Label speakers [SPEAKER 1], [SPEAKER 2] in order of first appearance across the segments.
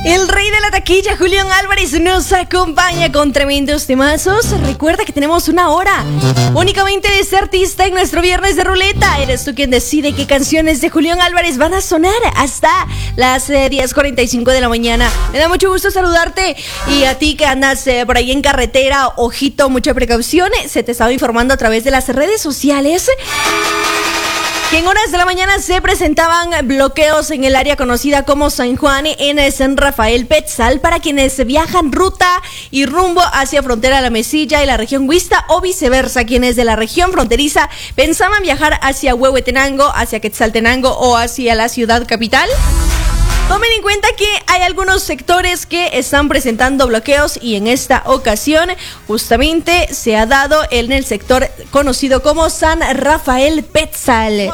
[SPEAKER 1] El rey de la taquilla, Julián Álvarez, nos acompaña con tremendos temazos. Recuerda que tenemos una hora únicamente de este artista en nuestro viernes de ruleta. Eres tú quien decide qué canciones de Julián Álvarez van a sonar hasta las 10:45 de la mañana. Me da mucho gusto saludarte. Y a ti que andas por ahí en carretera, ojito, mucha precaución. Se te estaba informando a través de las redes sociales que en horas de la mañana se presentaban bloqueos en el área conocida como San Juan en San Rafael Petzal para quienes viajan ruta y rumbo hacia frontera La Mesilla y la región Huista, o viceversa, quienes de la región fronteriza pensaban viajar hacia Huehuetenango, hacia Quetzaltenango o hacia la ciudad capital. Tomen en cuenta que hay algunos sectores que están presentando bloqueos y en esta ocasión justamente se ha dado en el sector conocido como San Rafael Petzal.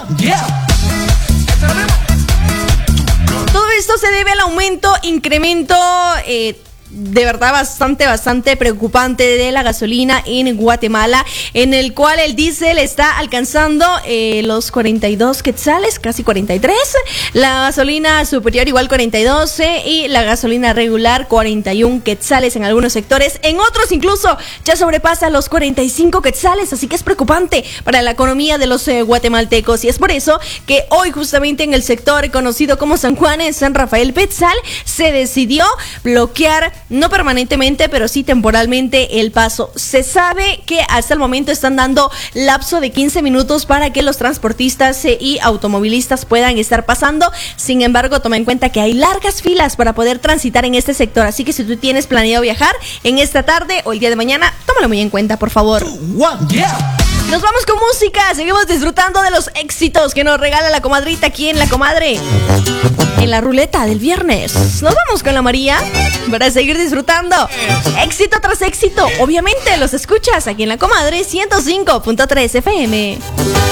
[SPEAKER 1] Todo esto se debe al incremento de verdad bastante preocupante de la gasolina en Guatemala, en el cual el diésel está alcanzando los 42 quetzales, casi 43, la gasolina superior igual 42 y la gasolina regular 41 quetzales en algunos sectores, en otros incluso ya sobrepasa los 45 quetzales, así que es preocupante para la economía de los guatemaltecos, y es por eso que hoy justamente en el sector conocido como San Juan, en San Rafael Petzal, se decidió bloquear, no permanentemente, pero sí temporalmente, el paso. Se sabe que hasta el momento están dando lapso de 15 minutos para que los transportistas y automovilistas puedan estar pasando. Sin embargo, toma en cuenta que hay largas filas para poder transitar en este sector. Así que si tú tienes planeado viajar en esta tarde o el día de mañana, tómalo muy en cuenta, por favor. Nos vamos con música, seguimos disfrutando de los éxitos que nos regala la comadrita aquí en La Comadre, en la ruleta del viernes. Nos vamos con la María para seguir disfrutando éxito tras éxito. Obviamente los escuchas aquí en La Comadre 105.3 FM.